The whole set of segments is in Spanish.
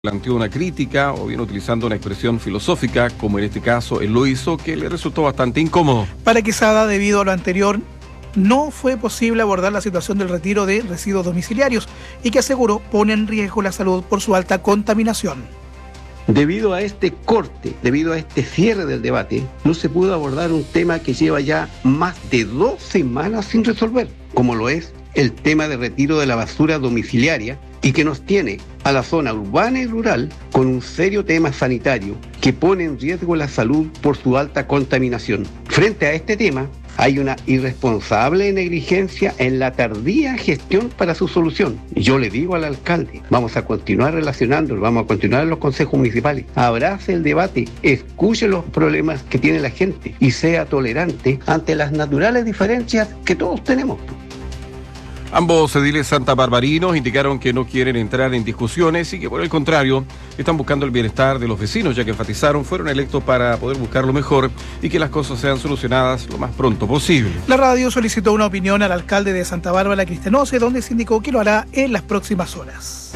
planteó una crítica o bien utilizando una expresión filosófica, como en este caso él lo hizo, que le resultó bastante incómodo. Para Quesada, debido a lo anterior, no fue posible abordar la situación del retiro de residuos domiciliarios y que aseguró pone en riesgo la salud por su alta contaminación. Debido a este corte, debido a este cierre del debate, no se pudo abordar un tema que lleva ya más de 2 semanas sin resolver, como lo es el tema de retiro de la basura domiciliaria y que nos tiene a la zona urbana y rural con un serio tema sanitario que pone en riesgo la salud por su alta contaminación. Frente a este tema, hay una irresponsable negligencia en la tardía gestión para su solución. Yo le digo al alcalde, vamos a continuar relacionándolo, vamos a continuar en los consejos municipales, abrace el debate, escuche los problemas que tiene la gente y sea tolerante ante las naturales diferencias que todos tenemos. Ambos ediles santabarbarinos indicaron que no quieren entrar en discusiones y que por el contrario están buscando el bienestar de los vecinos, ya que enfatizaron fueron electos para poder buscar lo mejor y que las cosas sean solucionadas lo más pronto posible. La radio solicitó una opinión al alcalde de Santa Bárbara, Cristian Ose, donde se indicó que lo hará en las próximas horas.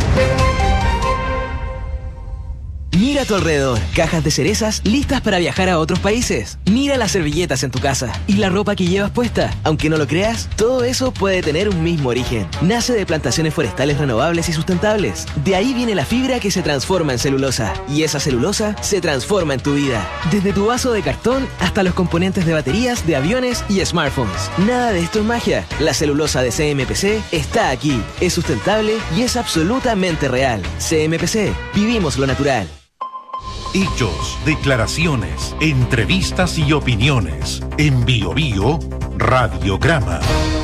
Mira a tu alrededor, cajas de cerezas listas para viajar a otros países. Mira las servilletas en tu casa y la ropa que llevas puesta. Aunque no lo creas, todo eso puede tener un mismo origen. Nace de plantaciones forestales renovables y sustentables. De ahí viene la fibra que se transforma en celulosa. Y esa celulosa se transforma en tu vida. Desde tu vaso de cartón hasta los componentes de baterías, de aviones y smartphones. Nada de esto es magia. La celulosa de CMPC está aquí. Es sustentable y es absolutamente real. CMPC, vivimos lo natural. Hechos, declaraciones, entrevistas y opiniones. En Bio Bio, Radiograma.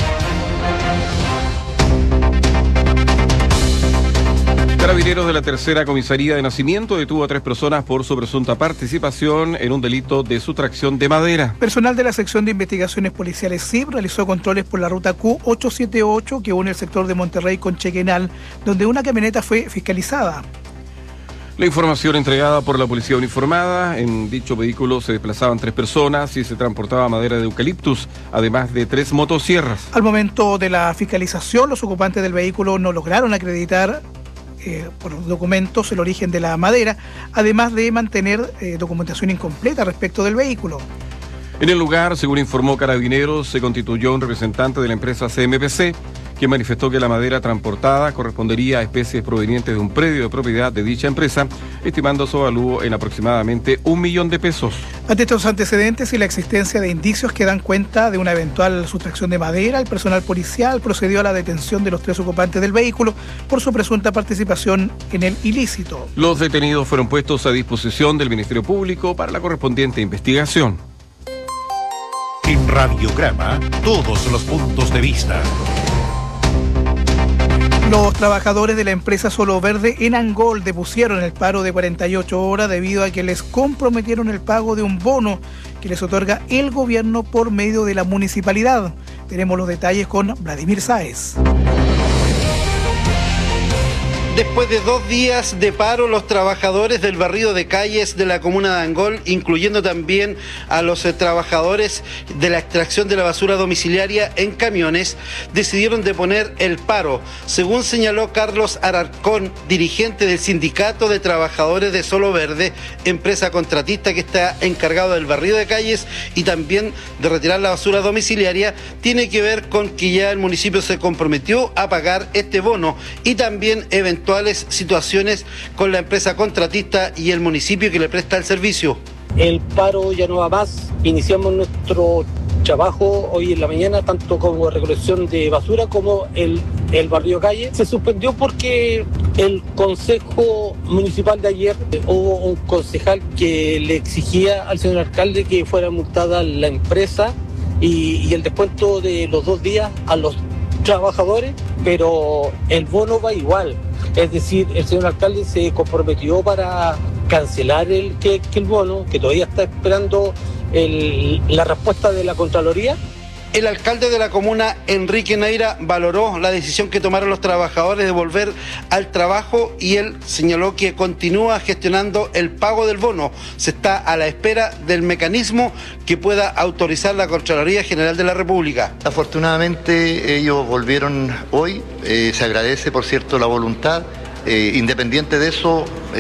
Carabineros de la Tercera Comisaría de Nacimiento detuvo a 3 personas por su presunta participación en un delito de sustracción de madera. Personal de la Sección de Investigaciones Policiales SIP realizó controles por la ruta Q878 que une el sector de Monterrey con Chequenal, donde una camioneta fue fiscalizada. La información entregada por la policía uniformada, en dicho vehículo se desplazaban 3 personas y se transportaba madera de eucaliptus, además de 3 motosierras. Al momento de la fiscalización, los ocupantes del vehículo no lograron acreditar por documentos el origen de la madera, además de mantener documentación incompleta respecto del vehículo. En el lugar, según informó Carabineros, se constituyó un representante de la empresa CMPC, que manifestó que la madera transportada correspondería a especies provenientes de un predio de propiedad de dicha empresa, estimando su avalúo en aproximadamente $1.000.000. Ante estos antecedentes y la existencia de indicios que dan cuenta de una eventual sustracción de madera, el personal policial procedió a la detención de los 3 ocupantes del vehículo por su presunta participación en el ilícito. Los detenidos fueron puestos a disposición del Ministerio Público para la correspondiente investigación. En Radiograma, todos los puntos de vista. Los trabajadores de la empresa Solo Verde en Angol depusieron el paro de 48 horas debido a que les comprometieron el pago de un bono que les otorga el gobierno por medio de la municipalidad. Tenemos los detalles con Vladimir Sáez. Después de 2 días de paro, los trabajadores del barrido de Calles de la comuna de Angol, incluyendo también a los trabajadores de la extracción de la basura domiciliaria en camiones, decidieron deponer el paro, según señaló Carlos Ararcón, dirigente del Sindicato de Trabajadores de Solo Verde, empresa contratista que está encargado del barrido de Calles y también de retirar la basura domiciliaria. Tiene que ver con que ya el municipio se comprometió a pagar este bono y también eventualmente situaciones con la empresa contratista y el municipio que le presta el servicio. El paro ya no va más. Iniciamos nuestro trabajo hoy en la mañana, tanto como recolección de basura como el barrio Calle. Se suspendió porque el consejo municipal de ayer hubo un concejal que le exigía al señor alcalde que fuera multada la empresa y el descuento de los 2 días a los trabajadores, pero el bono va igual. Es decir, el señor alcalde se comprometió para cancelar el bono, que todavía está esperando la respuesta de la Contraloría. El alcalde de la comuna, Enrique Neira, valoró la decisión que tomaron los trabajadores de volver al trabajo y él señaló que continúa gestionando el pago del bono. Se está a la espera del mecanismo que pueda autorizar la Contraloría General de la República. Afortunadamente ellos volvieron hoy, se agradece por cierto la voluntad. Independiente de eso,